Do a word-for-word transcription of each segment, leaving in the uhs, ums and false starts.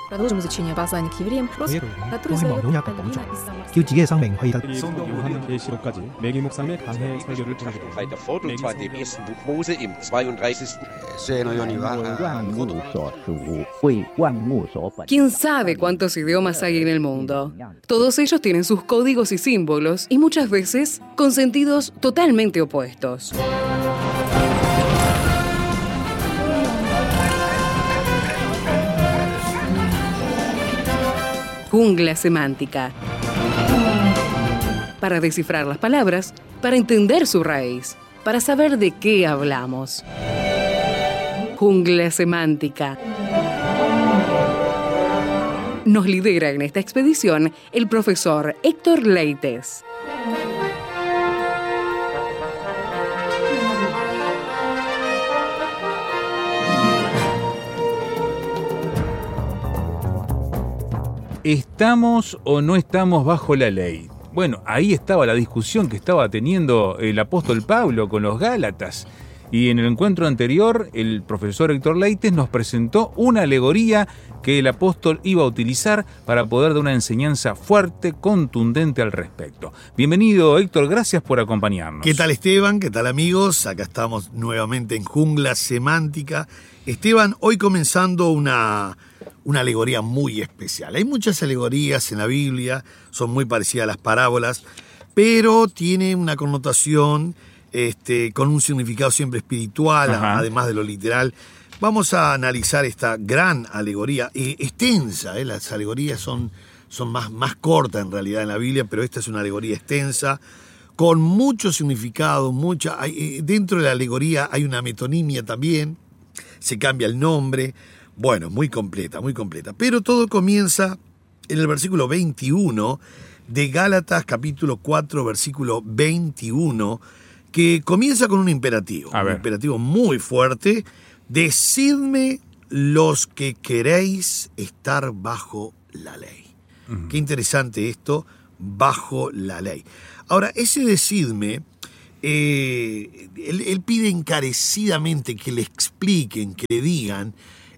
Продовжимо изучение послания к евреям, 예, 또한 농약과 멈춰. 기우지게 성맹 회의가 성도 요한 계시록까지 매기 목사님의 강해 설교를 들어주고 Weiter fort, und zwar in dem ersten Buch Mose im zweiunddreißigsten ¿Quién sabe cuántos idiomas hay en el mundo? Todos ellos tienen sus códigos y símbolos, y muchas veces con sentidos totalmente opuestos. Jungla semántica. Para descifrar las palabras, para entender su raíz, para saber de qué hablamos. Jungla semántica. Nos lidera en esta expedición el profesor Héctor Leites. ¿Estamos o no estamos bajo la ley? Bueno, ahí estaba la discusión que estaba teniendo el apóstol Pablo con los Gálatas. Y en el encuentro anterior, el profesor Héctor Leites nos presentó una alegoría que el apóstol iba a utilizar para poder dar una enseñanza fuerte, contundente al respecto. Bienvenido, Héctor, gracias por acompañarnos. ¿Qué tal, Esteban? ¿Qué tal, amigos? Acá estamos nuevamente en Jungla Semántica. Esteban, hoy comenzando una... Una alegoría muy especial. Hay muchas alegorías en la Biblia, son muy parecidas a las parábolas, pero tiene una connotación este, con un significado siempre espiritual, Ajá. además de lo literal. Vamos a analizar esta gran alegoría, eh, extensa, eh, las alegorías son, son más, más cortas en realidad en la Biblia, pero esta es una alegoría extensa, con mucho significado, mucha, hay, eh, dentro de la alegoría hay una metonimia también, se cambia el nombre. Bueno, muy completa, muy completa. Pero todo comienza en el versículo veintiuno de Gálatas, capítulo cuatro, versículo veintiuno, que comienza con un imperativo. Un imperativo muy fuerte. Decidme los que queréis estar bajo la ley. Uh-huh. Qué interesante esto, bajo la ley. Ahora, ese decidme, eh, él, él pide encarecidamente que le expliquen, que le digan.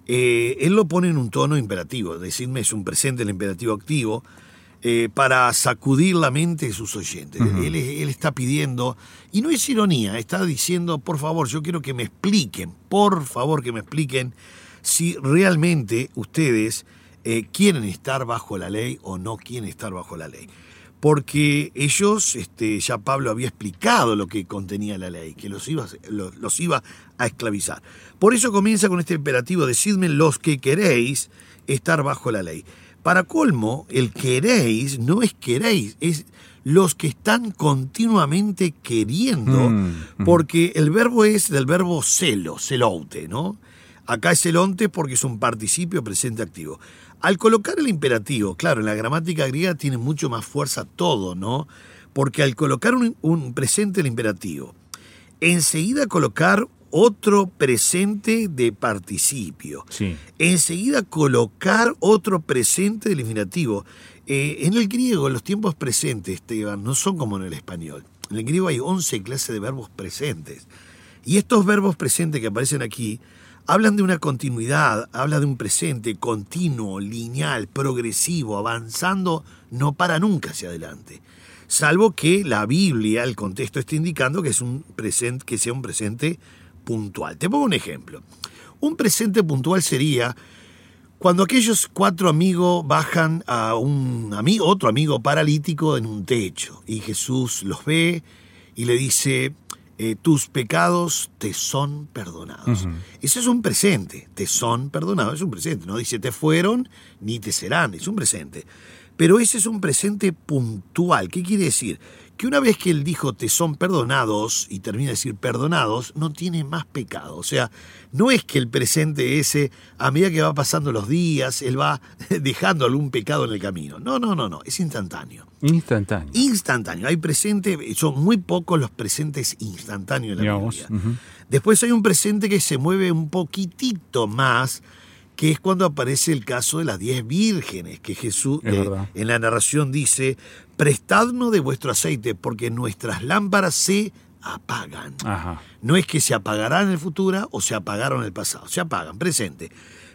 Eh, él lo pone en un tono imperativo, decidme es un presente, el imperativo activo, eh, para sacudir la mente de sus oyentes. Uh-huh. Él, él está pidiendo, y no es ironía, está diciendo, por favor, yo quiero que me expliquen, por favor que me expliquen si realmente ustedes eh, quieren estar bajo la ley o no quieren estar bajo la ley. Porque ellos, este, ya Pablo había explicado lo que contenía la ley, que los iba, los, los iba a esclavizar. Por eso comienza con este imperativo, decidme los que queréis estar bajo la ley. Para colmo, el queréis no es queréis, es los que están continuamente queriendo, mm, mm. porque el verbo es del verbo celo, celoute, ¿no? Acá es celonte porque es un participio presente activo. Al colocar el imperativo, claro, en la gramática griega tiene mucho más fuerza todo, ¿no? Porque al colocar un, un presente el imperativo, enseguida colocar otro presente de participio, sí. enseguida colocar otro presente del infinitivo. Eh, en el griego, los tiempos presentes, Esteban, no son como en el español. En el griego hay once clases de verbos presentes. Y estos verbos presentes que aparecen aquí hablan de una continuidad, habla de un presente continuo, lineal, progresivo, avanzando, no para nunca hacia adelante. Salvo que la Biblia, el contexto está indicando que es un presente, que sea un presente puntual. Te pongo un ejemplo. Un presente puntual sería cuando aquellos cuatro amigos bajan a un amigo, otro amigo paralítico en un techo y Jesús los ve y le dice: Eh, tus pecados te son perdonados. Uh-huh. Eso es un presente, te son perdonados, es un presente. No dice te fueron ni te serán, es un presente. Pero ese es un presente puntual. ¿Qué quiere decir? Que una vez que él dijo te son perdonados y termina de decir perdonados, no tiene más pecado. O sea, no es que el presente ese, a medida que va pasando los días, él va dejando algún pecado en el camino. No, no, no, no, es instantáneo. Instantáneo. Instantáneo. Hay presente, son muy pocos los presentes instantáneos en la Biblia. Uh-huh. Después hay un presente que se mueve un poquitito más, que es cuando aparece el caso de las diez vírgenes, que Jesús eh, en la narración dice: prestadnos de vuestro aceite, porque nuestras lámparas se apagan. Ajá. No es que se apagarán en el futuro o se apagaron en el pasado, se apagan, presente.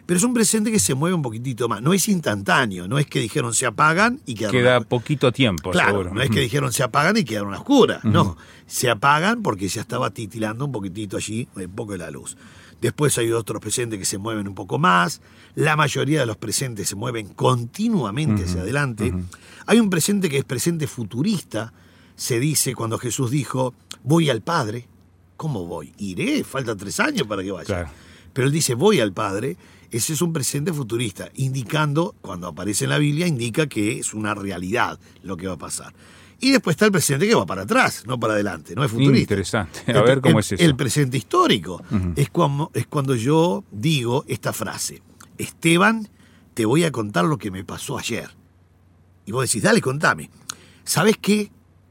pero es un presente que se mueve un poquitito más. No es instantáneo, no es que dijeron se apagan y quedaron... Queda poquito tiempo, claro, seguro. no es que dijeron se apagan y quedaron oscuras. Uh-huh. No, se apagan porque ya estaba titilando un poquitito allí, un poco de la luz. Después hay otros presentes que se mueven un poco más. La mayoría de los presentes se mueven continuamente uh-huh. hacia adelante. Uh-huh. Hay un presente que es presente futurista. Se dice cuando Jesús dijo, voy al Padre. ¿Cómo voy? Iré, faltan tres años para que vaya. Claro. Pero él dice, voy al Padre. Ese es un presente futurista, indicando, cuando aparece en la Biblia, indica que es una realidad lo que va a pasar. Y después está el presente que va para atrás, no para adelante, no es futurista. Interesante. A el, ver cómo el, es eso. El presente histórico uh-huh. es, cuando, es cuando yo digo esta frase. Esteban, te voy a contar lo que me pasó ayer. Y vos decís, dale, contame. ¿Sabés qué?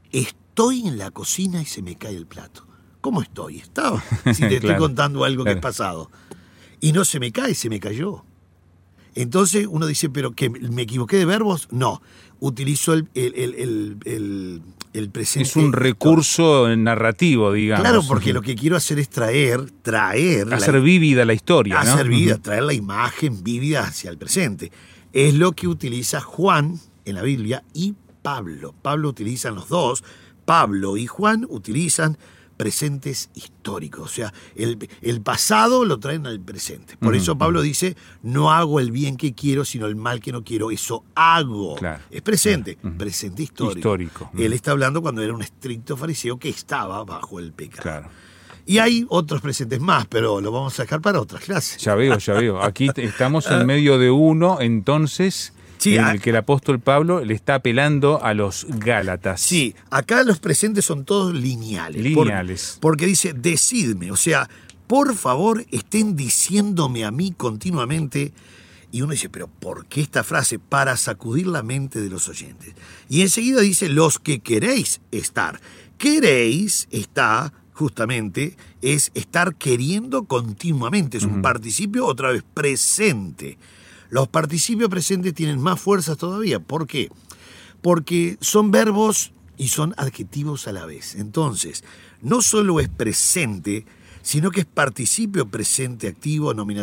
Estoy en la cocina y se me cae el plato. ¿Cómo estoy? Estaba. Si te claro, estoy contando algo claro. que es pasado. Y no se me cae, se me cayó. Entonces uno dice, ¿pero qué? ¿Me equivoqué de verbos? No. Utilizo el, el, el, el, el, el presente. Es un recurso narrativo, digamos. Claro, porque lo que quiero hacer es traer, traer... Hacer la, vívida la historia, ¿no? Hacer vívida, traer la imagen vívida hacia el presente. Es lo que utiliza Juan en la Biblia y Pablo. Pablo utilizan los dos. Pablo y Juan utilizan presentes históricos, o sea, el, el pasado lo traen al presente. Por uh-huh. eso Pablo dice, no hago el bien que quiero, sino el mal que no quiero, eso hago. Claro. Es presente, uh-huh. presente histórico. histórico. Uh-huh. Él está hablando cuando era un estricto fariseo que estaba bajo el pecado. Claro. Y hay otros presentes más, pero lo vamos a dejar para otras clases. Ya veo, ya veo. Aquí estamos en medio de uno, entonces... Sí, en el que el apóstol Pablo le está apelando a los Gálatas. Sí, acá los presentes son todos lineales. Lineales. Por, porque dice, decidme, o sea, por favor estén diciéndome a mí continuamente. Y uno dice, pero ¿por qué esta frase? Para sacudir la mente de los oyentes. Y enseguida dice, los que queréis estar. Queréis está, justamente, es estar queriendo continuamente. Es un uh-huh. participio, otra vez, presente. Los participios presentes tienen más fuerzas todavía. ¿Por qué? Porque son verbos y son adjetivos a la vez. Entonces, no solo es presente, sino que es participio presente activo, nominativo.